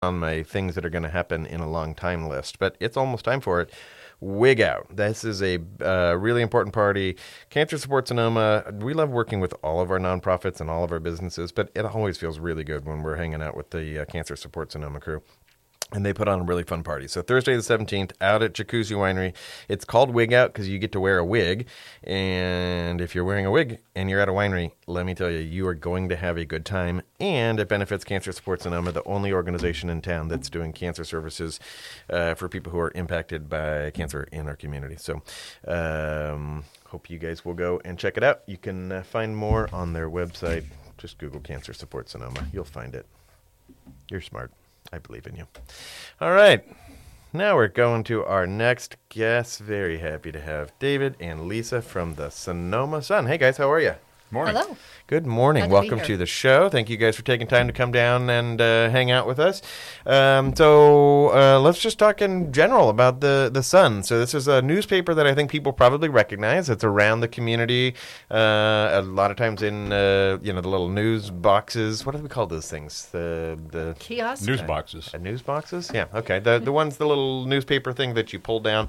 on my things that are going to happen in a long time list, but it's almost time for it. Wig Out. This is a really important party. Cancer Support Sonoma. We love working with all of our nonprofits and all of our businesses, but it always feels really good when we're hanging out with the Cancer Support Sonoma crew. And they put on a really fun party. So Thursday the 17th, out at Jacuzzi Winery. It's called Wig Out because you get to wear a wig. And if you're wearing a wig and you're at a winery, let me tell you, you are going to have a good time. And it benefits Cancer Support Sonoma, the only organization in town that's doing cancer services for people who are impacted by cancer in our community. So hope you guys will go and check it out. You can find more on their website. Just Google Cancer Support Sonoma. You'll find it. You're smart. I believe in you. All right. Now we're going to our next guest. Very happy to have David and Lisa from the Sonoma Sun. Hey, guys. How are you? Morning. Hello. Good morning. Welcome to the show. Thank you guys for taking time to come down and hang out with us. Let's just talk in general about the Sun. So this is a newspaper that I think people probably recognize. It's around the community. A lot of times in the little news boxes. What do we call those things? The Kiosk? News boxes. News boxes? Yeah. Okay. The little newspaper thing that you pull down.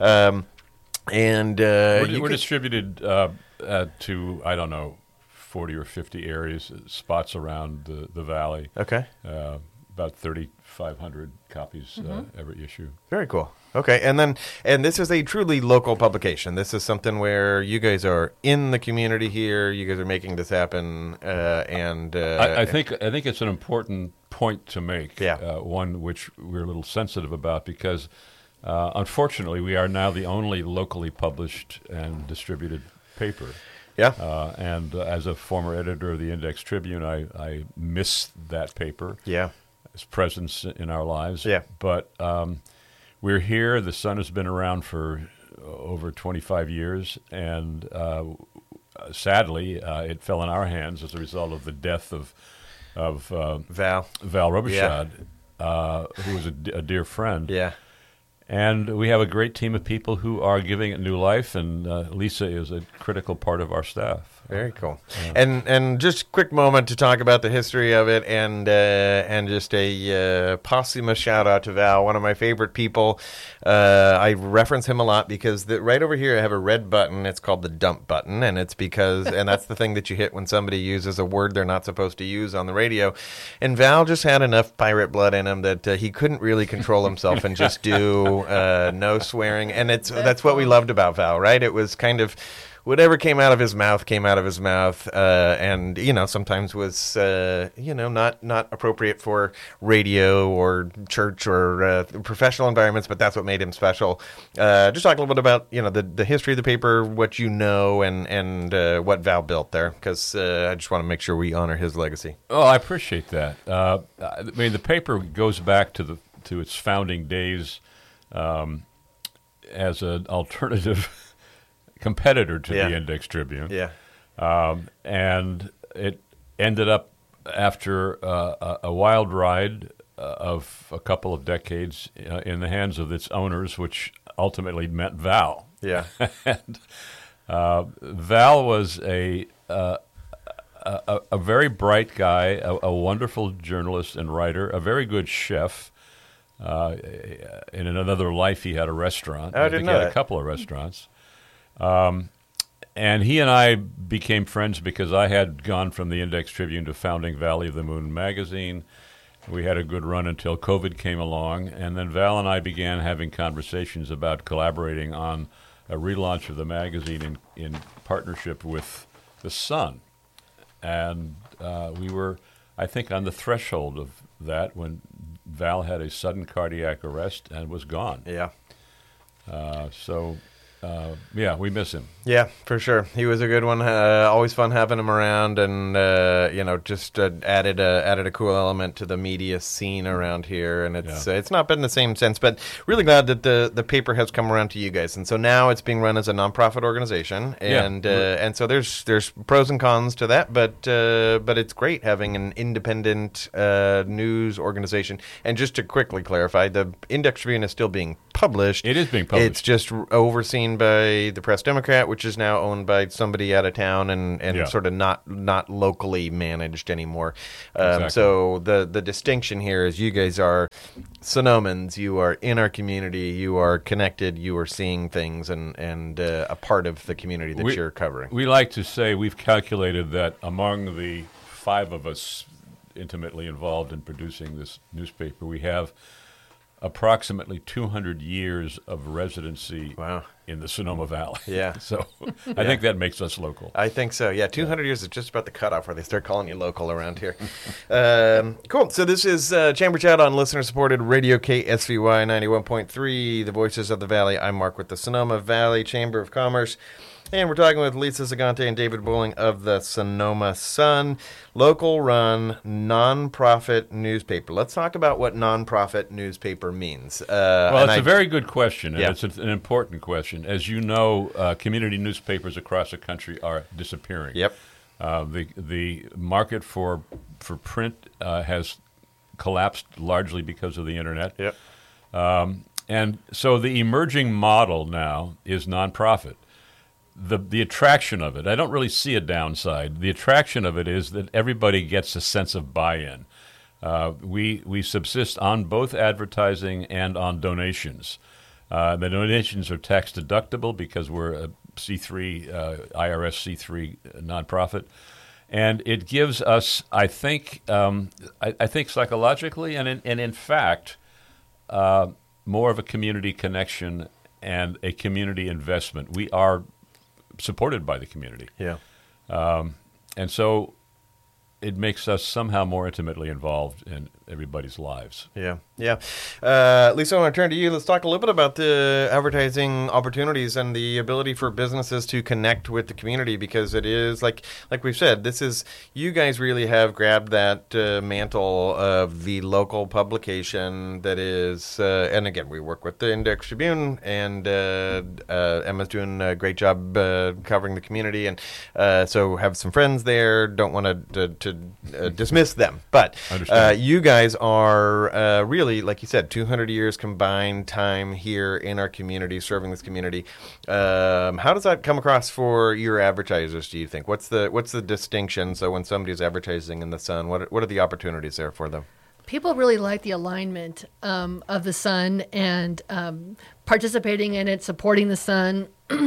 We're distributed to, I don't know, 40 or 50 areas, spots around the valley. Okay. About 3,500 copies every issue. Very cool. Okay, and this is a truly local publication. This is something where you guys are in the community here. You guys are making this happen, I think it's an important point to make. Yeah. One which we're a little sensitive about because, unfortunately, we are now the only locally published and distributed paper. Yeah. And as a former editor of the Index Tribune, I miss that paper. Yeah. Its presence in our lives. Yeah. But we're here. The Sun has been around for over 25 years, and sadly, it fell in our hands as a result of the death of Val Robichaud, who was a dear friend. Yeah. And we have a great team of people who are giving it new life, and Lisa is a critical part of our staff. Very cool. And just a quick moment to talk about the history of it, and just a posthumous shout out to Val, one of my favorite people. I reference him a lot because right over here I have a red button. It's called the dump button, and it's because and that's the thing that you hit when somebody uses a word they're not supposed to use on the radio. And Val just had enough pirate blood in him that he couldn't really control himself and just do no swearing. And that's what we loved about Val, right? It was kind of whatever came out of his mouth, and sometimes was not appropriate for radio or church or professional environments, but that's what made him special. Just talk a little bit about the history of the paper, what you know, and what Val built there, because I just want to make sure we honor his legacy. Oh, I appreciate that. The paper goes back to its founding days as an alternative competitor to the Index Tribune. Yeah. And it ended up after a wild ride of a couple of decades in the hands of its owners, which ultimately meant Val. Yeah. And Val was a very bright guy, a wonderful journalist and writer, a very good chef. In another life, he had a restaurant. I didn't know he had that. a couple of restaurants. And he and I became friends because I had gone from the Index Tribune to founding Valley of the Moon magazine. We had a good run until COVID came along, and then Val and I began having conversations about collaborating on a relaunch of the magazine in partnership with the Sun. And we were, I think, on the threshold of that when Val had a sudden cardiac arrest and was gone. Yeah. We miss him. Yeah, for sure. He was a good one. Always fun having him around, and just added a cool element to the media scene around here. And it's not been the same since, but really glad that the paper has come around to you guys. And so now it's being run as a nonprofit organization, and so there's pros and cons to that, but it's great having an independent news organization. And just to quickly clarify, the Index Tribune is still being published. It is being published. It's just overseen by the Press Democrat, which is now owned by somebody out of town and sort of not locally managed anymore. Exactly. So the distinction here is you guys are Sonomans. You are in our community. You are connected. You are seeing things and a part of the community that you're covering. We like to say we've calculated that among the 5 of us intimately involved in producing this newspaper, we have approximately 200 years of residency in the Sonoma Valley. Yeah. So I think that makes us local. I think so. Yeah, 200 years is just about the cutoff where they start calling you local around here. Cool. So this is Chamber Chat on listener-supported Radio KSVY 91.3, the Voices of the Valley. I'm Mark with the Sonoma Valley Chamber of Commerce. And we're talking with Lisa Zagante and David Bowling of the Sonoma Sun, local-run, nonprofit newspaper. Let's talk about what nonprofit newspaper means. Well, it's a very good question, and Yeah. it's an important question. As you know, community newspapers across the country are disappearing. Yep. The market for print has collapsed largely because of the internet. Yep. And so the emerging model now is nonprofit. The attraction of it, I don't really see a downside. The attraction of it is that everybody gets a sense of buy-in. We subsist on both advertising and on donations. The donations are tax deductible because we're a C3, IRS C3 nonprofit. And it gives us, I think psychologically and in fact, more of a community connection and a community investment. We are supported by the community. Yeah. And so it makes us somehow more intimately involved in everybody's lives. Yeah, yeah. Lisa, I want to turn to you. Let's talk a little bit about the advertising opportunities and the ability for businesses to connect with the community, because it is, like we've said, this is, you guys really have grabbed that mantle of the local publication that is, and again, we work with the Index Tribune, and Emma's doing a great job covering the community, and so have some friends there, don't want to dismiss them, but you guys are really, like you said, 200 years combined time here in our community, serving this community. How does that come across for your advertisers, do you think? What's the distinction? So when somebody's advertising in the Sun, what are the opportunities there for them? People really like the alignment of the Sun and participating in it, supporting the Sun.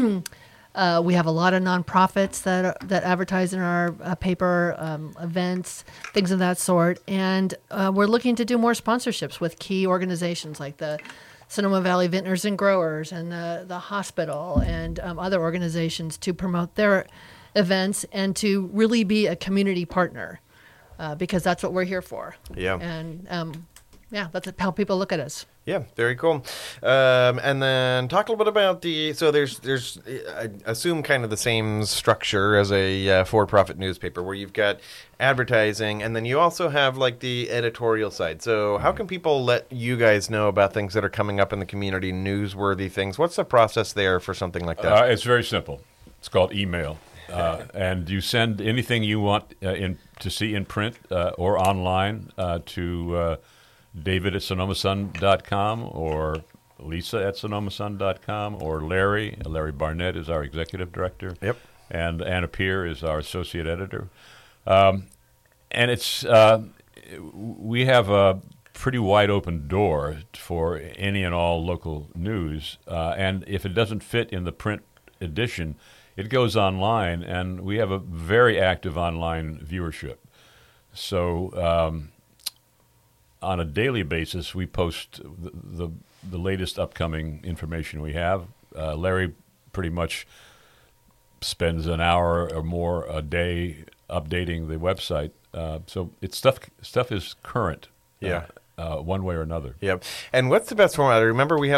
We have a lot of nonprofits that advertise in our paper, events, things of that sort. And we're looking to do more sponsorships with key organizations like the Sonoma Valley Vintners and Growers and the hospital and other organizations to promote their events and to really be a community partner because that's what we're here for. Yeah. And that's how people look at us. Yeah, very cool. And then talk a little bit about so there's I assume kind of the same structure as a for-profit newspaper where you've got advertising and then you also have like the editorial side. So how can people let you guys know about things that are coming up in the community, newsworthy things? What's the process there for something like that? It's very simple. It's called email. And you send anything you want to see in print or online to David at SonomaSun.com or Lisa at SonomaSun.com or Larry. Larry Barnett is our executive director. Yep. And Anna Peer is our associate editor. And it's we have a pretty wide open door for any and all local news. And if it doesn't fit in the print edition, it goes online, and we have a very active online viewership. So on a daily basis, we post the latest upcoming information we have. Larry pretty much spends an hour or more a day updating the website. So it's stuff is current. Yeah. One way or another. Yep. And what's the best format? I remember we had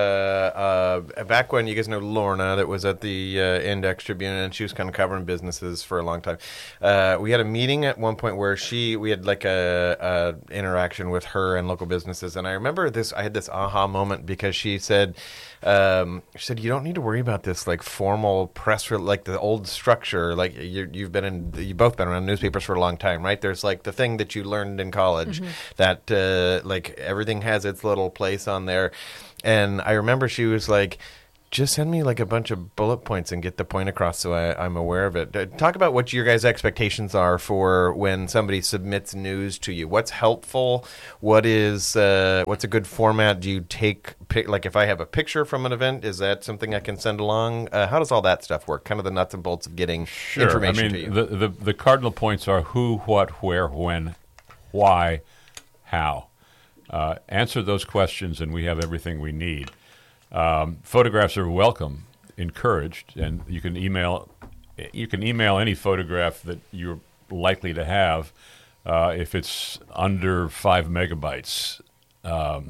a back when, you guys know Lorna, that was at the Index Tribune, and she was kind of covering businesses for a long time. We had a meeting at one point where we had like a interaction with her and local businesses, and I remember I had this aha moment because she said, you don't need to worry about this like formal press, like the old structure. Like you've both been around newspapers for a long time, right? There's like the thing that you learned in college that like everything has its little place on there. And I remember she was like, just send me like a bunch of bullet points and get the point across so I'm aware of it. Talk about what your guys' expectations are for when somebody submits news to you. What's helpful? What's a good format? Do you take, like if I have a picture from an event, is that something I can send along? How does all that stuff work? Kind of the nuts and bolts of getting information to you. The cardinal points are who, what, where, when, why, how. Answer those questions and we have everything we need. Photographs are welcome, encouraged, and you can email any photograph that you're likely to have if it's under 5 megabytes, 5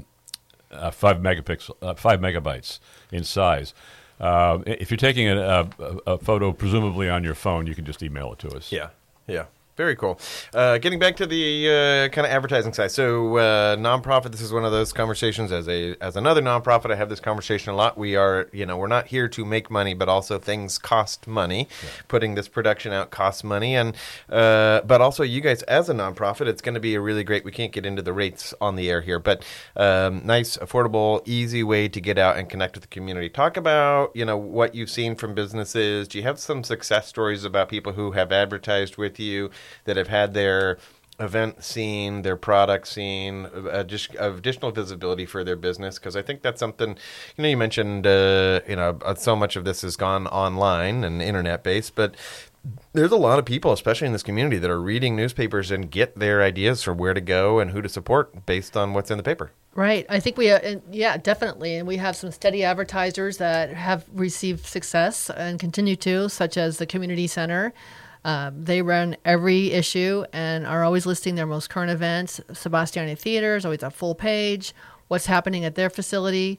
megabytes in size. If you're taking a photo, presumably on your phone, you can just email it to us. Yeah. Very cool. Getting back to the kind of advertising side. So nonprofit, this is one of those conversations. As another nonprofit, I have this conversation a lot. We are, we're not here to make money, but also things cost money. Yeah. Putting this production out costs money. And but also you guys as a nonprofit, it's going to be a really great, we can't get into the rates on the air here, but nice, affordable, easy way to get out and connect with the community. Talk about, what you've seen from businesses. Do you have some success stories about people who have advertised with you that have had their event seen, their product seen, additional visibility for their business? Because I think that's something, you mentioned, so much of this has gone online and internet-based, but there's a lot of people, especially in this community, that are reading newspapers and get their ideas for where to go and who to support based on what's in the paper. Right. I think definitely. And we have some steady advertisers that have received success and continue to, such as the Community Center. They run every issue and are always listing their most current events. Sebastiani Theater is always a full page. What's happening at their facility?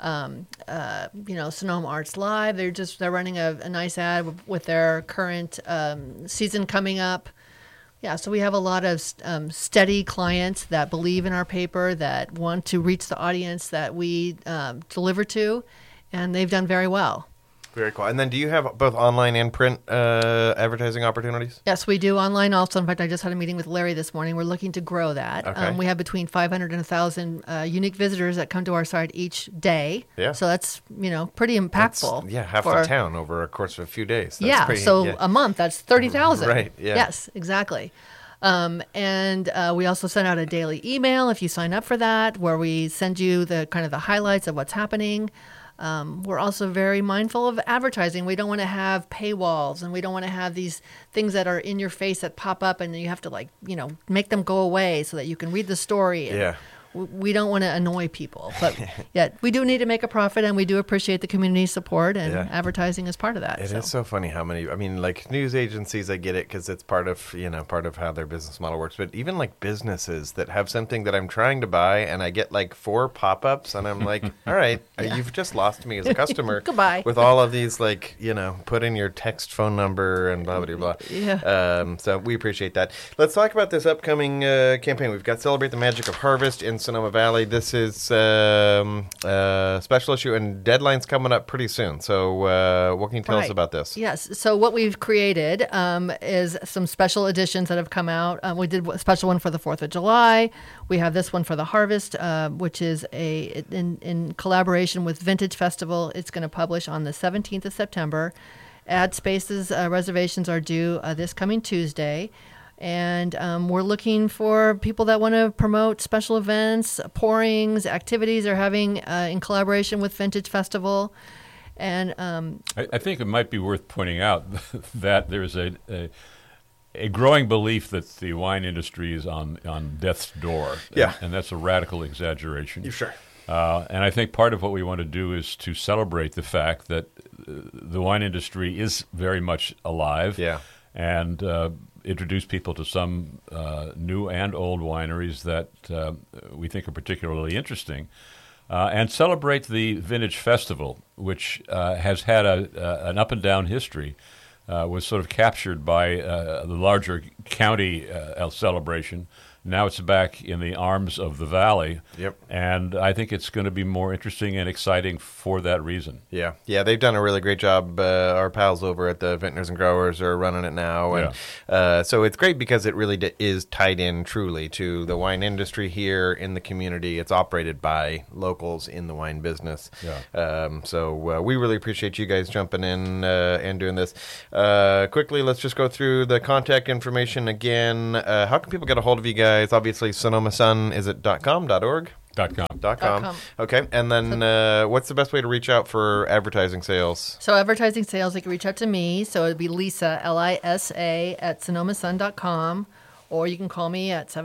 Sonoma Arts Live. They're running a nice ad with their current season coming up. Yeah, so we have a lot of steady clients that believe in our paper, that want to reach the audience that we deliver to, and they've done very well. Very cool. And then do you have both online and print advertising opportunities? Yes, we do online also. In fact, I just had a meeting with Larry this morning. We're looking to grow that. Okay. We have between 500 and 1,000 unique visitors that come to our site each day. Yeah. So that's, pretty impactful. That's, half the town over a course of a few days. That's a month, that's 30,000. Right, yeah. Yes, exactly. And we also send out a daily email if you sign up for that, where we send you the kind of the highlights of what's happening. We're also very mindful of advertising. We don't want to have paywalls, and we don't want to have these things that are in your face that pop up and you have to make them go away so that you can read the story. Yeah. We don't want to annoy people, but yet we do need to make a profit, and we do appreciate the community support, and advertising is part of that. It is so funny how many, news agencies, I get it because it's part of how their business model works, but even businesses that have something that I'm trying to buy and I get 4 pop-ups and I'm like, all right, you've just lost me as a customer. Goodbye. With all of these put in your text phone number and blah, blah, blah. Yeah. So we appreciate that. Let's talk about this upcoming campaign. We've got Celebrate the Magic of Harvest in Sonoma Valley. This is a special issue, and deadline's coming up pretty soon. So what can you tell us about this? Yes. So what we've created is some special editions that have come out. We did a special one for the 4th of July. We have this one for the Harvest, which is in collaboration with Vintage Festival. It's going to publish on the 17th of September. Ad spaces reservations are due this coming Tuesday. And we're looking for people that want to promote special events, pourings, activities they're having in collaboration with Vintage Festival. And I think it might be worth pointing out that there's a growing belief that the wine industry is on death's door. Yeah. And that's a radical exaggeration. Sure. And I think part of what we want to do is to celebrate the fact that the wine industry is very much alive. Yeah. And introduce people to some new and old wineries that we think are particularly interesting, and celebrate the Vintage Festival, which has had an up and down history, was sort of captured by the larger county celebration, Now it's back in the arms of the Valley. Yep. And I think it's going to be more interesting and exciting for that reason. Yeah, they've done a really great job. Our pals over at the Vintners and Growers are running it now, and so it's great because it really is tied in truly to the wine industry here in the community. It's operated by locals in the wine business. Yeah. So we really appreciate you guys jumping in and doing this. Quickly, let's just go through the contact information again. How can people get a hold of you guys? Obviously, Sonoma Sun, is it .com, .org? .com. Okay, and then what's the best way to reach out for advertising sales? So advertising sales, you can reach out to me. So it'd be Lisa, Lisa, at sonomasun.com, or you can call me at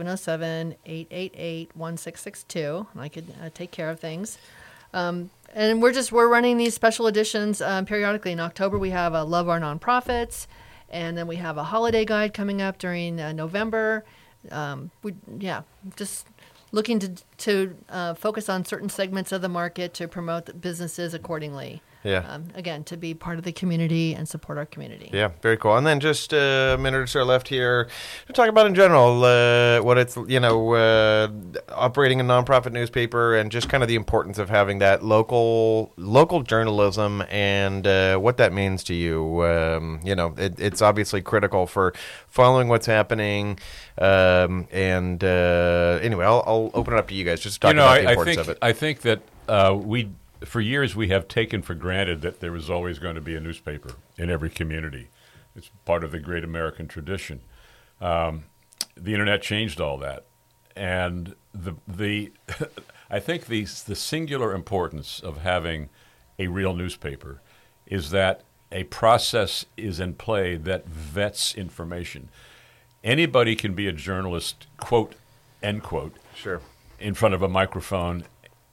707-888-1662, and I could take care of things. And we're running these special editions periodically. In October, we have a Love Our Nonprofits, and then we have a holiday guide coming up during November. Just looking to focus on certain segments of the market to promote the businesses accordingly. Yeah. Again, to be part of the community and support our community. Yeah, very cool. And then just a minute or so left here to talk about in general what it's, operating a nonprofit newspaper and just kind of the importance of having that local journalism and what that means to you. It's obviously critical for following what's happening. Anyway, I'll open it up to you guys just to talk about the importance of it. I think that for years, we have taken for granted that there was always going to be a newspaper in every community. It's part of the great American tradition. The internet changed all that, and I think the singular importance of having a real newspaper is that a process is in play that vets information. Anybody can be a journalist, quote, end quote, sure, in front of a microphone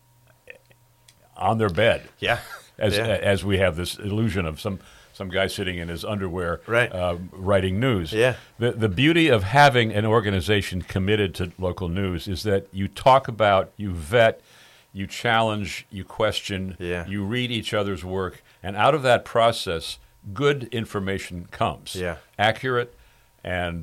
on their bed. Yeah. As we have this illusion of some guy sitting in his underwear writing news. Yeah. The beauty of having an organization committed to local news is that you talk about, you vet, you challenge, you question, you read each other's work, and out of that process, good information comes. Yeah. Accurate and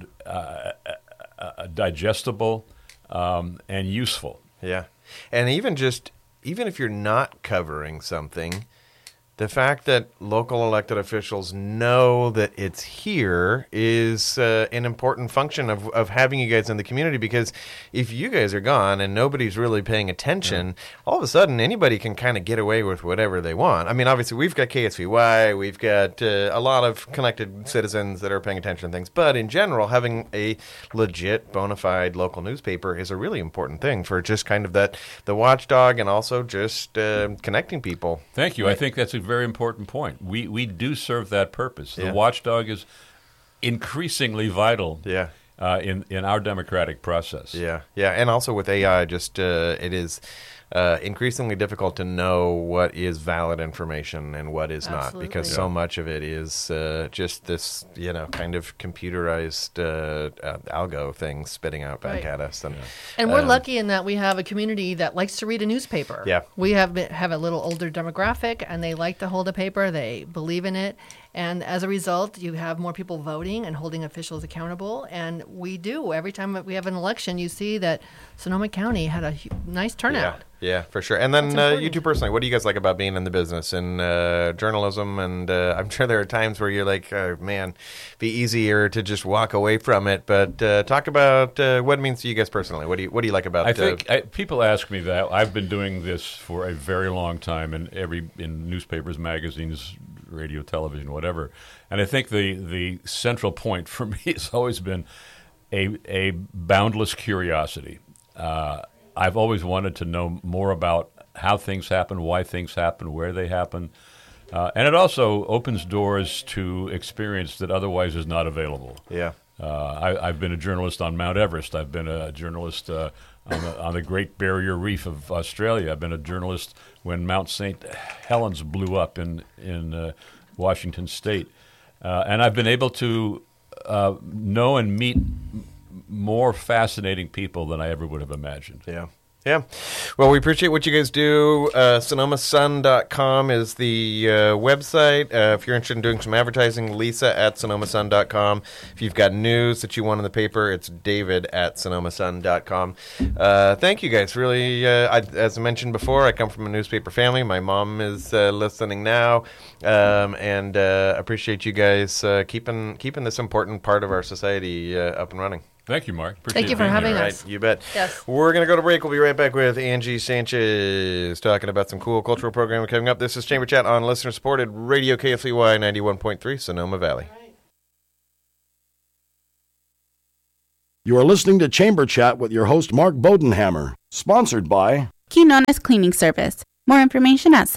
digestible and useful. Yeah. And even if you're not covering something, the fact that local elected officials know that it's here is an important function of having you guys in the community, because if you guys are gone and nobody's really paying attention, all of a sudden anybody can kind of get away with whatever they want. I mean, obviously we've got KSVY, we've got a lot of connected citizens that are paying attention to things, but in general, having a legit, bona fide local newspaper is a really important thing for just kind of the watchdog and also just connecting people. Thank you. Right. I think that's a very important point. We do serve that purpose. The watchdog is increasingly vital in our democratic process. Yeah, and also with AI, just it is increasingly difficult to know what is valid information and what is not, because so much of it is just this, kind of computerized algo thing spitting out back at us. And we're lucky in that we have a community that likes to read a newspaper. Yeah. We have a little older demographic, and they like to hold a paper. They believe in it. And as a result, you have more people voting and holding officials accountable. And we do. Every time we have an election, you see that Sonoma County had a nice turnout. Yeah, for sure. And then you two personally, what do you guys like about being in the business and journalism? And I'm sure there are times where you're like, oh, man, be easier to just walk away from it. But talk about what it means to you guys personally. What do you like about it? I think people ask me that. I've been doing this for a very long time in newspapers, magazines, radio, television, whatever. And I think the central point for me has always been a boundless curiosity. I've always wanted to know more about how things happen, why things happen, where they happen. And it also opens doors to experience that otherwise is not available. Yeah. I've been a journalist on Mount Everest. I've been a journalist on the Great Barrier Reef of Australia. I've been a journalist when Mount St. Helens blew up in Washington State. And I've been able to know and meet more fascinating people than I ever would have imagined. Yeah. Yeah. Well, we appreciate what you guys do. SonomaSun.com is the website. If you're interested in doing some advertising, Lisa at SonomaSun.com. If you've got news that you want in the paper, it's David at SonomaSun.com. Thank you guys. Really, as I mentioned before, I come from a newspaper family. My mom is listening now, and appreciate you guys keeping this important part of our society up and running. Thank you, Mark. Thank you for having us. Right, you bet. Yes. We're going to go to break. We'll be right back with Angie Sanchez talking about some cool cultural programming coming up. This is Chamber Chat on listener-supported Radio KFCY 91.3, Sonoma Valley. You are listening to Chamber Chat with your host, Mark Bodenhammer, sponsored by Quinones Cleaning Service. More information at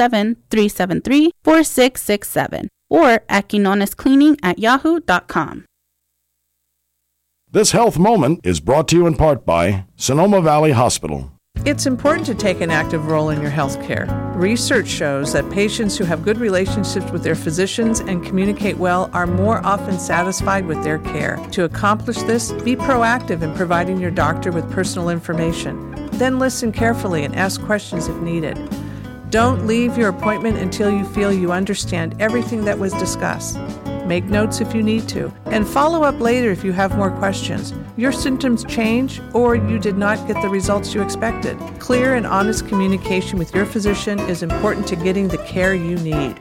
707-373-4667 or at quinonescleaning@yahoo.com. This health moment is brought to you in part by Sonoma Valley Hospital. It's important to take an active role in your health care. Research shows that patients who have good relationships with their physicians and communicate well are more often satisfied with their care. To accomplish this, be proactive in providing your doctor with personal information. Then listen carefully and ask questions if needed. Don't leave your appointment until you feel you understand everything that was discussed. Make notes if you need to, and follow up later if you have more questions. Your symptoms change, or you did not get the results you expected. Clear and honest communication with your physician is important to getting the care you need.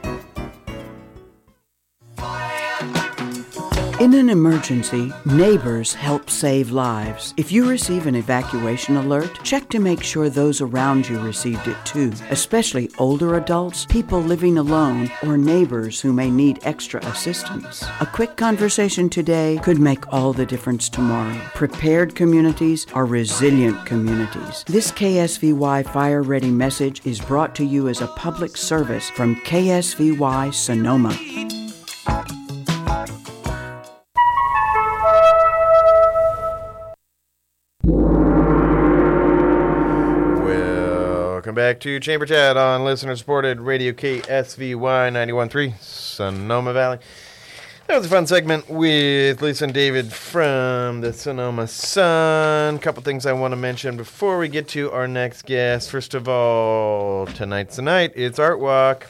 In an emergency, neighbors help save lives. If you receive an evacuation alert, check to make sure those around you received it too, especially older adults, people living alone, or neighbors who may need extra assistance. A quick conversation today could make all the difference tomorrow. Prepared communities are resilient communities. This KSVY Fire Ready message is brought to you as a public service from KSVY Sonoma. Welcome back to Chamber Chat on listener-supported Radio KSVY 91.3, Sonoma Valley. That was a fun segment with Lisa and David from the Sonoma Sun. A couple things I want to mention before we get to our next guest. First of all, tonight's the night. It's Art Walk.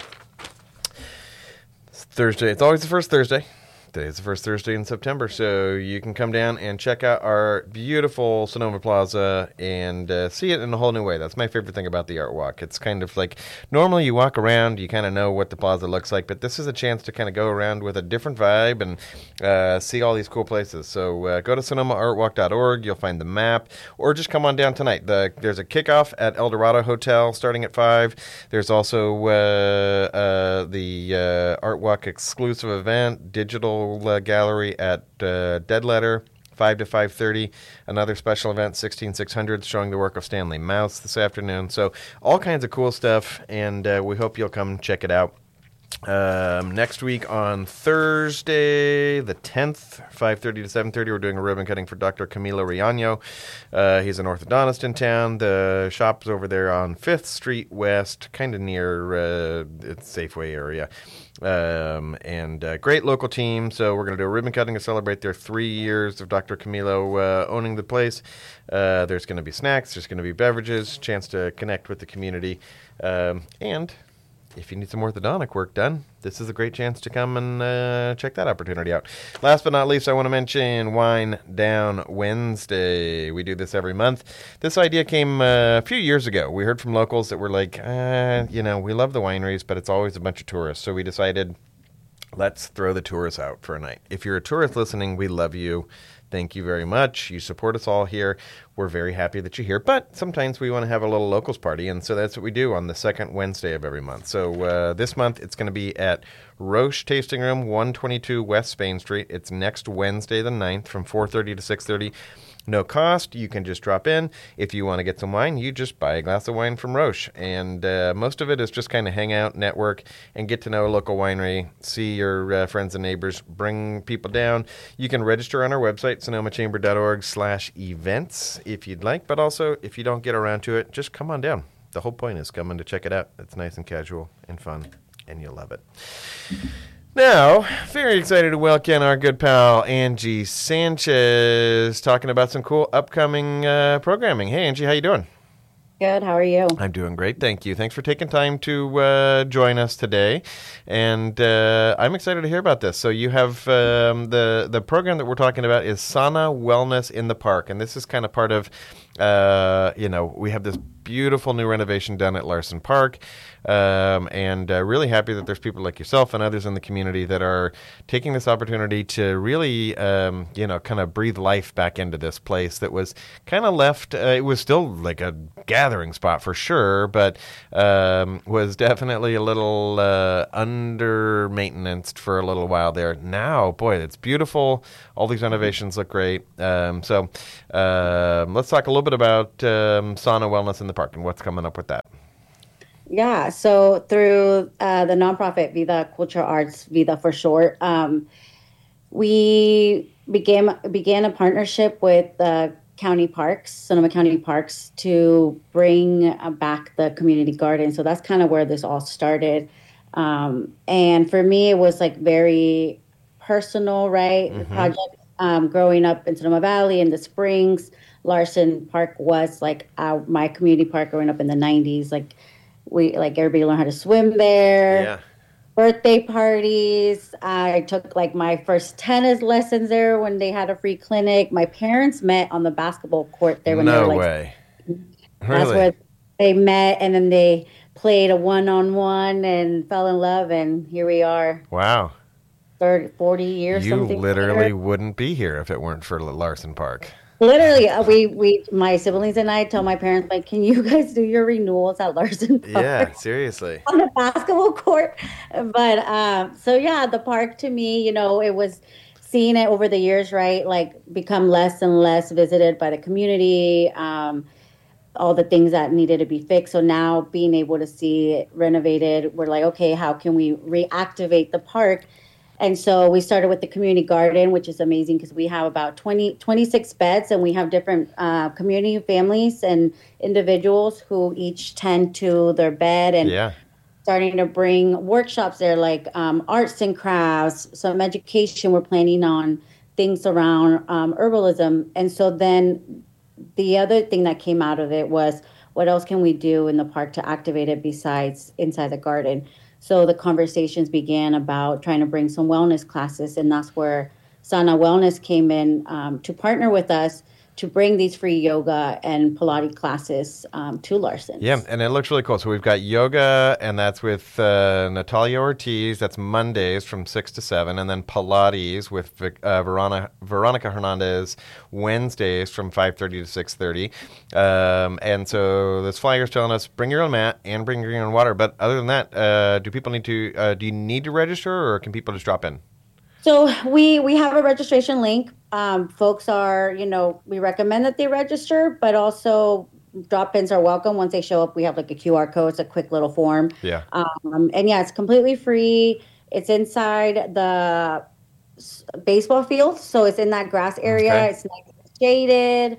It's Thursday. It's always the first Thursday. Today's the first Thursday in September, so you can come down and check out our beautiful Sonoma Plaza and see it in a whole new way. That's my favorite thing about the Art Walk. It's kind of like, normally you walk around, you kind of know what the plaza looks like, but this is a chance to kind of go around with a different vibe and see all these cool places. So go to sonomaartwalk.org, you'll find the map, or just come on down tonight. There's a kickoff at El Dorado Hotel starting at 5. There's also the Art Walk exclusive event, digital gallery at Dead Letter, 5 to 5:30. Another special event, 16600, showing the work of Stanley Mouse this afternoon. So all kinds of cool stuff, and we hope you'll come check it out. Next week on Thursday, the 10th, 5:30 to 7:30, we're doing a ribbon cutting for Dr. Camilo Riaño. He's an orthodontist in town. The shop's over there on 5th Street West, kind of near it's Safeway area. And great local team. So we're going to do a ribbon cutting to celebrate their 3 years of Dr. Camilo owning the place. There's going to be snacks. There's going to be beverages, chance to connect with the community. And if you need some orthodontic work done, this is a great chance to come and check that opportunity out. Last but not least, I want to mention Wine Down Wednesday. We do this every month. This idea came a few years ago. We heard from locals that were like, we love the wineries, but it's always a bunch of tourists. So we decided, let's throw the tourists out for a night. If you're a tourist listening, we love you. Thank you very much. You support us all here. We're very happy that you're here. But sometimes we want to have a little locals party, and so that's what we do on the second Wednesday of every month. So this month it's going to be at Roche Tasting Room, 122 West Spain Street. It's next Wednesday the 9th from 4:30 to 6:30. No cost. You can just drop in. If you want to get some wine, you just buy a glass of wine from Roche. And most of it is just kind of hang out, network, and get to know a local winery, see your friends and neighbors, bring people down. You can register on our website, sonomachamber.org/events, if you'd like. But also, if you don't get around to it, just come on down. The whole point is coming to check it out. It's nice and casual and fun, and you'll love it. Now, very excited to welcome our good pal, Angie Sanchez, talking about some cool upcoming programming. Hey, Angie, how you doing? Good. How are you? I'm doing great, thank you. Thanks for taking time to join us today, and I'm excited to hear about this. So you have the program that we're talking about is Sana Wellness in the Park, and this is kind of part of, we have this beautiful new renovation done at Larson Park, and really happy that there's people like yourself and others in the community that are taking this opportunity to really, kind of breathe life back into this place that was kind of left. It was still like a gathering spot for sure, but was definitely a little under maintenanced for a little while there. Now, boy, it's beautiful. All these renovations look great. So let's talk a little bit about Sana Wellness in the Park and what's coming up with that. Yeah, so through the nonprofit Vida Culture Arts, Vida for short, we began a partnership with county parks, Sonoma County Parks, to bring back the community garden. So that's kind of where this all started. And for me, it was like very personal, right? The project, growing up in Sonoma Valley in the Springs, Larson Park was like my community park growing up in the 90s. Everybody learned how to swim there. Yeah. Birthday parties. I took like my first tennis lessons there when they had a free clinic. My parents met on the basketball court there when they were like, no way. That's Really? where they met, and then they played a one-on-one and fell in love, and here we are. Wow. 40 years. You something literally later. wouldn't be here if it weren't for Larson Park. Literally, we my siblings and I tell my parents, like, can you guys do your renewals at Larson Park? Yeah, seriously. On the basketball court. But so yeah, the park to me, it was seeing it over the years, right? Like become less and less visited by the community, all the things that needed to be fixed. So now being able to see it renovated, we're like, okay, how can we reactivate the park? And so we started with the community garden, which is amazing because we have about 26 beds, and we have different community families and individuals who each tend to their bed, and starting to bring workshops there, like arts and crafts, some education. We're planning on things around herbalism. And so then the other thing that came out of it was, what else can we do in the park to activate it besides inside the garden? So the conversations began about trying to bring some wellness classes, and that's where Sana Wellness came in to partner with us to bring these free yoga and Pilates classes to Larson. Yeah, and it looks really cool. So we've got yoga, and that's with Natalia Ortiz. That's Mondays from 6 to 7. And then Pilates with Veronica Hernandez, Wednesdays from 5:30 to 6:30. And so this flyer's telling us, bring your own mat and bring your own water. But other than that, do you need to register, or can people just drop in? So we have a registration link. Folks are, we recommend that they register, but also drop-ins are welcome. Once they show up, we have like a QR code. It's a quick little form. Yeah. It's completely free. It's inside the baseball field. So it's in that grass area. Okay. It's nice and shaded.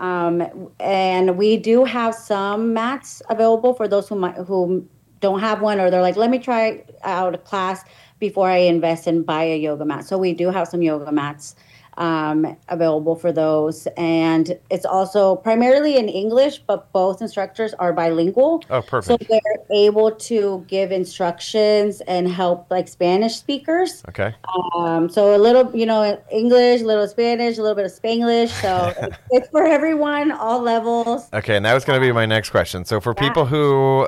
And we do have some mats available for those who don't have one, or they're like, let me try out a class before I invest and buy a yoga mat. So we do have some yoga mats available for those. And it's also primarily in English, but both instructors are bilingual. Oh, perfect. So they're able to give instructions and help like Spanish speakers. Okay. So a little, English, a little Spanish, a little bit of Spanglish. So it's for everyone, all levels. Okay, and that was going to be my next question. So for people who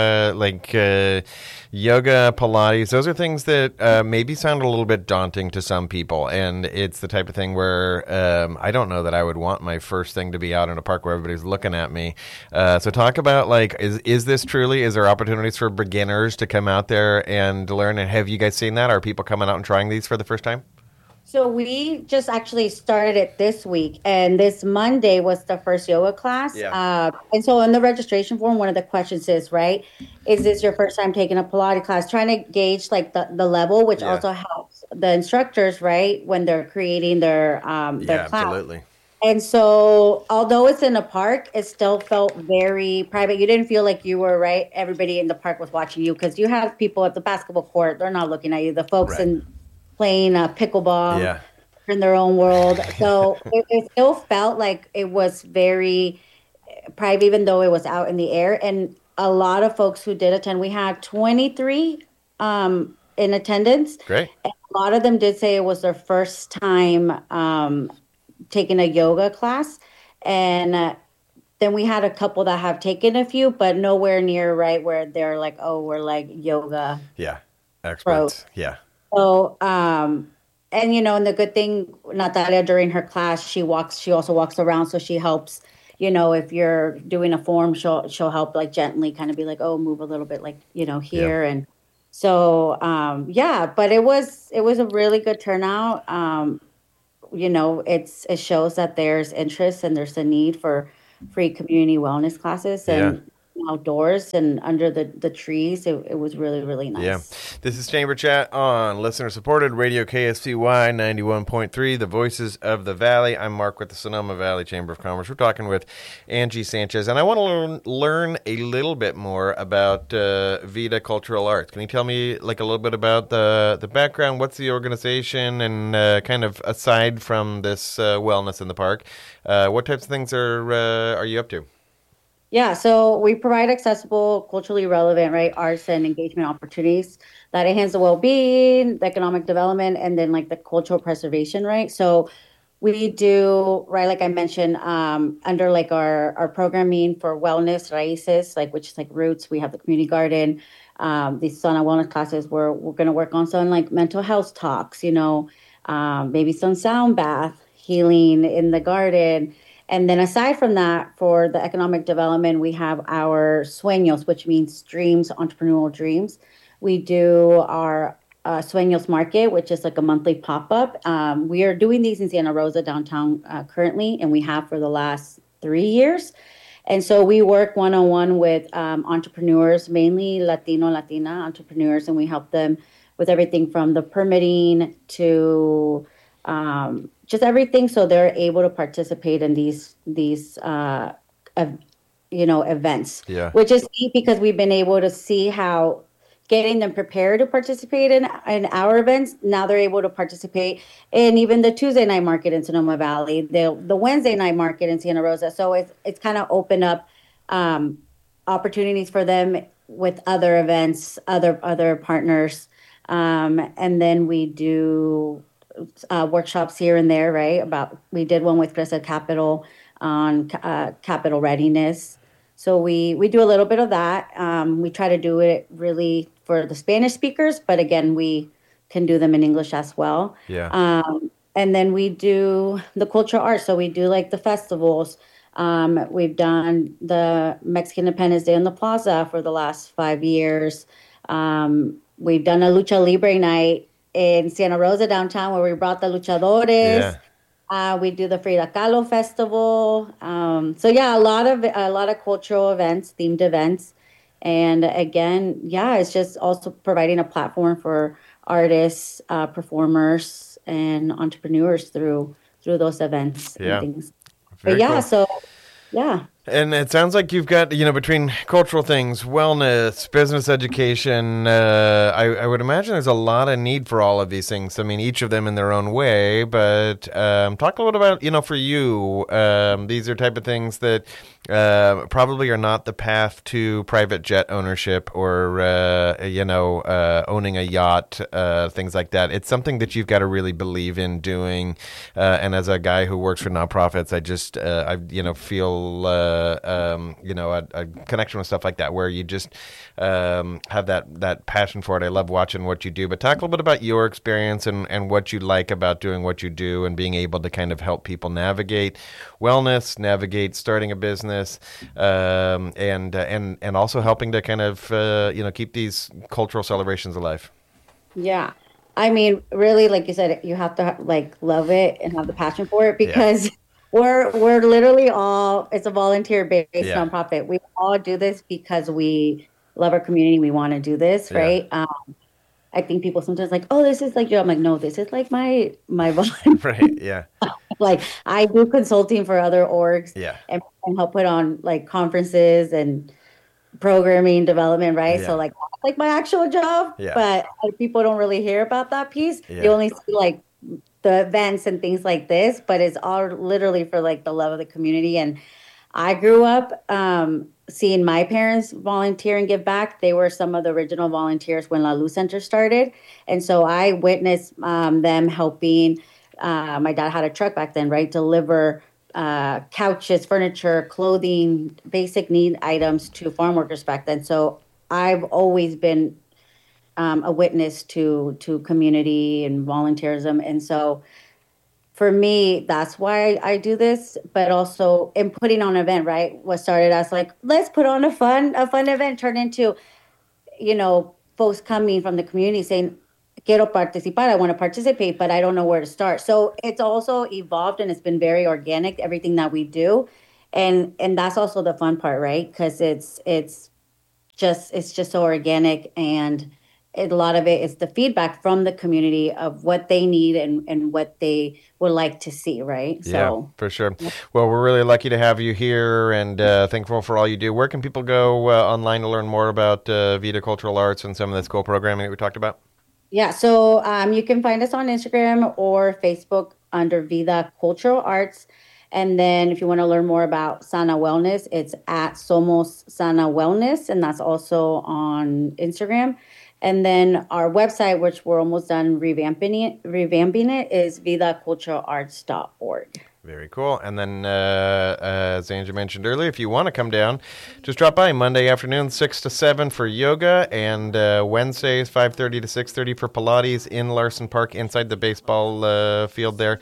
yoga, Pilates, those are things that maybe sound a little bit daunting to some people. And it's the type of thing where I don't know that I would want my first thing to be out in a park where everybody's looking at me. So talk about, like, is there opportunities for beginners to come out there and learn? And have you guys seen that? Are people coming out and trying these for the first time? So we just actually started it this week, and this Monday was the first yoga class. Yeah. And so in the registration form, one of the questions is, right, is this your first time taking a Pilates class? Trying to gauge like the level, which also helps the instructors, right, when they're creating their class. Absolutely. And so although it's in a park, it still felt very private. You didn't feel like you were, right, everybody in the park was watching you, because you have people at the basketball court, they're not looking at you. The folks in playing pickleball in their own world. So it still felt like it was very private, even though it was out in the air. And a lot of folks who did attend, we had 23 in attendance. Great. And a lot of them did say it was their first time taking a yoga class. And then we had a couple that have taken a few, but nowhere near right where they're like, oh, we're like yoga. Yeah. Experts. Pro. Yeah. So, and and the good thing, Natalia, during her class, she also walks around. So she helps, if you're doing a form, she'll help like gently kind of be like, oh, move a little bit like, here. Yeah. And so, but it was a really good turnout. It shows that there's interest and there's a need for free community wellness classes and outdoors and under the trees. It was really, really nice. Yeah. This is Chamber Chat on listener-supported Radio KSCY 91.3, the Voices of the Valley. I'm Mark with the Sonoma Valley Chamber of Commerce. We're talking with Angie Sanchez, and I want to learn a little bit more about Vida Cultural Arts. Can you tell me like a little bit about the background? What's the organization? And kind of aside from this wellness in the park, what types of things are you up to? Yeah, so we provide accessible, culturally relevant, right, arts and engagement opportunities that enhance the well-being, the economic development, and then like the cultural preservation, right? So we do, right, like I mentioned, under like our programming for wellness, Raíces, which is like roots, we have the community garden, these sauna wellness classes where we're going to work on some like mental health talks, maybe some sound bath, healing in the garden. And then aside from that, for the economic development, we have our Sueños, which means dreams, entrepreneurial dreams. We do our Sueños Market, which is like a monthly pop-up. We are doing these in Santa Rosa downtown currently, and we have for the last 3 years. And so we work one-on-one with entrepreneurs, mainly Latina entrepreneurs, and we help them with everything from the permitting to just everything, so they're able to participate in these events. Yeah. Which is neat because we've been able to see how getting them prepared to participate in our events. Now they're able to participate in even the Tuesday night market in Sonoma Valley, the Wednesday night market in Santa Rosa. So it's kind of opened up opportunities for them with other events, other partners, and then we do workshops here and there, right? We did one with Crescent Capital on capital readiness. So we do a little bit of that. We try to do it really for the Spanish speakers, but again, we can do them in English as well. Yeah. And then we do the cultural arts. So we do like the festivals. We've done the Mexican Independence Day on the Plaza for the last 5 years. We've done a Lucha Libre night in Santa Rosa downtown where we brought the luchadores. Yeah. We do the Frida Kahlo Festival. So yeah, a lot of cultural events, themed events. And again, yeah, it's just also providing a platform for artists, performers, and entrepreneurs through those events and things. Very but yeah, cool. So yeah. And it sounds like you've got, between cultural things, wellness, business education, I would imagine there's a lot of need for all of these things. I mean, each of them in their own way, but talk a little about, for you, these are type of things that probably are not the path to private jet ownership or, owning a yacht, things like that. It's something that you've got to really believe in doing. And as a guy who works for nonprofits, I feel a connection with stuff like that where you just have that passion for it. I love watching what you do. But talk a little bit about your experience and what you like about doing what you do and being able to kind of help people navigate wellness, navigate starting a business, and also helping to kind of keep these cultural celebrations alive. Yeah. I mean, really, like you said, you have to love it and have the passion for it because we're literally all, it's a volunteer-based nonprofit. We all do this because we love our community. We want to do this, right? I think people sometimes this is like, I'm like, no, this is like my volunteer. Right, yeah. I do consulting for other orgs and help put on conferences and programming development, right? Yeah. So like my actual job, but people don't really hear about that piece. You only see the events and things like this, but it's all literally for the love of the community. And I grew up seeing my parents volunteer and give back. They were some of the original volunteers when La Luz Center started. And so I witnessed them helping. My dad had a truck back then, right? Deliver couches, furniture, clothing, basic need items to farm workers back then. So I've always been a witness to community and volunteerism. And so for me, that's why I do this, but also in putting on an event, right? What started as like, let's put on a fun event, turned into, folks coming from the community saying, quiero participar, I want to participate, but I don't know where to start. So it's also evolved and it's been very organic, everything that we do. And that's also the fun part, right? Because it's just so organic, and a lot of it is the feedback from the community of what they need and what they would like to see, right? Yeah, for sure. Well, we're really lucky to have you here, and thankful for all you do. Where can people go online to learn more about Vida Cultural Arts and some of this cool programming that we talked about? Yeah, so you can find us on Instagram or Facebook under Vida Cultural Arts. And then if you want to learn more about Sana Wellness, it's at Somos Sana Wellness, and that's also on Instagram. And then our website, which we're almost done revamping it, is vidaculturalarts.org. Very cool. And then, as Angie mentioned earlier, if you want to come down, just drop by Monday afternoon, 6 to 7 for yoga, and Wednesdays, 5:30 to 6:30 for Pilates in Larson Park inside the baseball field there.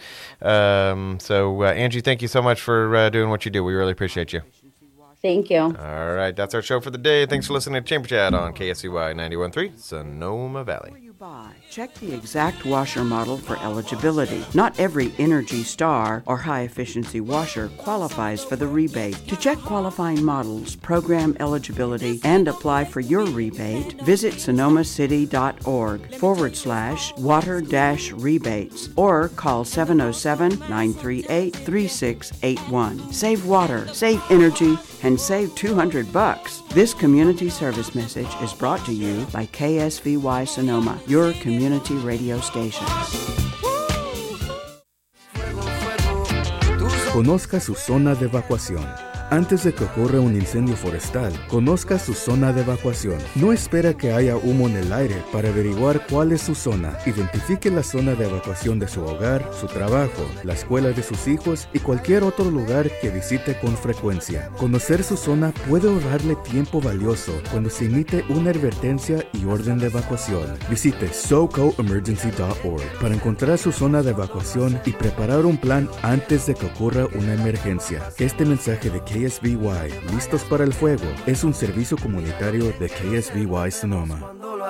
So, Angie, thank you so much for doing what you do. We really appreciate you. Thank you. All right, that's our show for the day. Thanks for listening to Chamber Chat on KSCY 91.3, Sonoma Valley. Check the exact washer model for eligibility. Not every Energy Star or high-efficiency washer qualifies for the rebate. To check qualifying models, program eligibility, and apply for your rebate, visit sonomacity.org/water-rebates or call 707-938-3681. Save water, save energy, and save $200. This community service message is brought to you by KSVY Sonoma, your community radio station. Conozca su zona de evacuación. Antes de que ocurra un incendio forestal, conozca su zona de evacuación. No espera que haya humo en el aire para averiguar cuál es su zona. Identifique la zona de evacuación de su hogar, su trabajo, la escuela de sus hijos y cualquier otro lugar que visite con frecuencia. Conocer su zona puede ahorrarle tiempo valioso cuando se emite una advertencia y orden de evacuación. Visite socoemergency.org para encontrar su zona de evacuación y preparar un plan antes de que ocurra una emergencia. Este mensaje de KSVY, Listos para el Fuego, es un servicio comunitario de KSVY Sonoma.